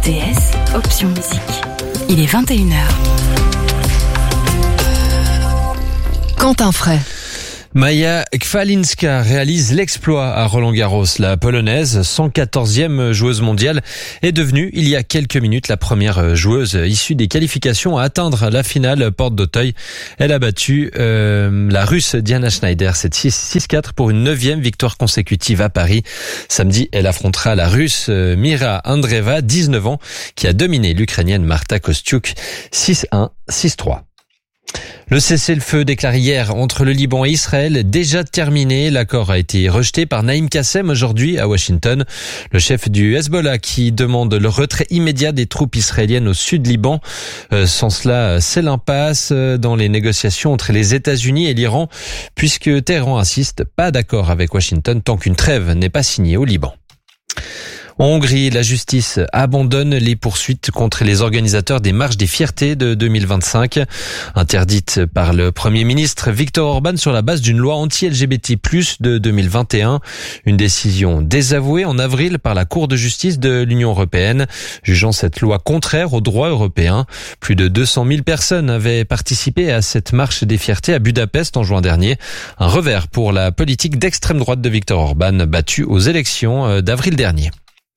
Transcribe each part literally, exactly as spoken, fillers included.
T S, option musique. Il est vingt et une heures. Quentin Fray. Maja Kwalinska réalise l'exploit à Roland-Garros. La Polonaise, cent quatorzième joueuse mondiale, est devenue, il y a quelques minutes, la première joueuse issue des qualifications à atteindre la finale porte d'Auteuil. Elle a battu euh, la Russe Diana Schneider, c'est six quatre pour une neuvième victoire consécutive à Paris. Samedi, elle affrontera la Russe Mira Andreeva, dix-neuf ans, qui a dominé l'Ukrainienne Marta Kostyuk six un, six trois. Le cessez-le-feu déclaré hier entre le Liban et Israël, déjà terminé. L'accord a été rejeté par Naïm Kassem aujourd'hui à Washington. Le chef du Hezbollah qui demande le retrait immédiat des troupes israéliennes au sud Liban. Euh, sans cela, c'est l'impasse dans les négociations entre les États-Unis et l'Iran, puisque Téhéran insiste, pas d'accord avec Washington tant qu'une trêve n'est pas signée au Liban. En Hongrie, la justice abandonne les poursuites contre les organisateurs des marches des fiertés de deux mille vingt-cinq, interdites par le Premier ministre Viktor Orban sur la base d'une loi anti-L G B T plus, de deux mille vingt et un. Une décision désavouée en avril par la Cour de justice de l'Union européenne, jugeant cette loi contraire au droit européen. Plus de deux cent mille personnes avaient participé à cette marche des fiertés à Budapest en juin dernier. Un revers pour la politique d'extrême droite de Viktor Orban, battue aux élections d'avril dernier.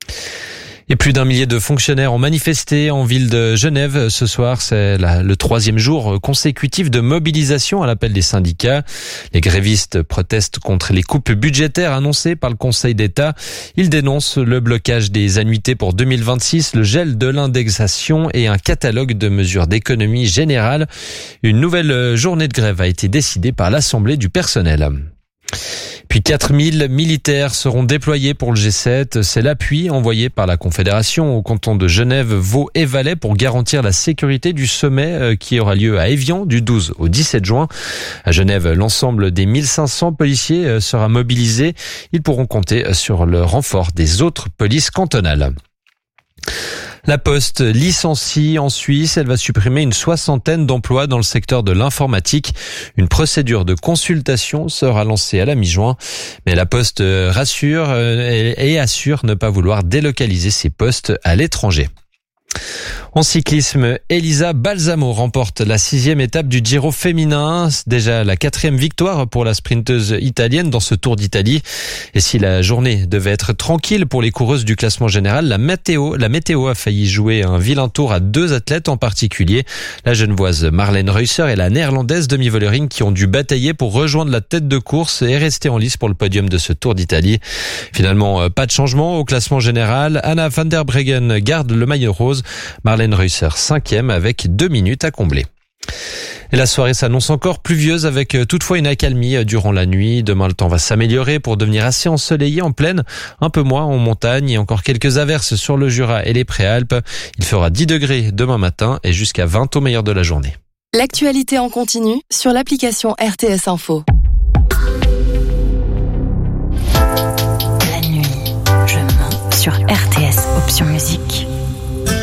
Et plus d'un millier de fonctionnaires ont manifesté en ville de Genève ce soir. C'est la, le troisième jour consécutif de mobilisation à l'appel des syndicats. Les grévistes protestent contre les coupes budgétaires annoncées par le Conseil d'État. Ils dénoncent le blocage des annuités pour deux mille vingt-six, le gel de l'indexation et un catalogue de mesures d'économie générale. Une nouvelle journée de grève a été décidée par l'Assemblée du personnel. Puis quatre mille militaires seront déployés pour le G sept. C'est l'appui envoyé par la Confédération au canton de Genève, Vaud et Valais pour garantir la sécurité du sommet qui aura lieu à Évian du douze au dix-sept juin. À Genève, l'ensemble des mille cinq cents policiers sera mobilisé. Ils pourront compter sur le renfort des autres polices cantonales. La Poste licencie en Suisse. Elle va supprimer une soixantaine d'emplois dans le secteur de l'informatique. Une procédure de consultation sera lancée à la mi-juin. Mais la Poste rassure et assure ne pas vouloir délocaliser ses postes à l'étranger. En cyclisme, Elisa Balsamo remporte la sixième étape du Giro féminin. C'est déjà la quatrième victoire pour la sprinteuse italienne dans ce Tour d'Italie. Et si la journée devait être tranquille pour les coureuses du classement général, la météo, la météo a failli jouer un vilain tour à deux athlètes en particulier. La Genevoise Marlène Reusser et la Néerlandaise Demi Vollering qui ont dû batailler pour rejoindre la tête de course et rester en lice pour le podium de ce Tour d'Italie. Finalement, pas de changement au classement général. Anna van der Breggen garde le maillot rose. Marlène Reusser cinquième avec deux minutes à combler. Et la soirée s'annonce encore pluvieuse avec toutefois une accalmie durant la nuit. Demain, le temps va s'améliorer pour devenir assez ensoleillé en plaine, un peu moins en montagne et encore quelques averses sur le Jura et les Préalpes. Il fera dix degrés demain matin et jusqu'à vingt au meilleur de la journée. L'actualité en continu sur l'application R T S Info. La nuit, je mens sur R T S Option Musique.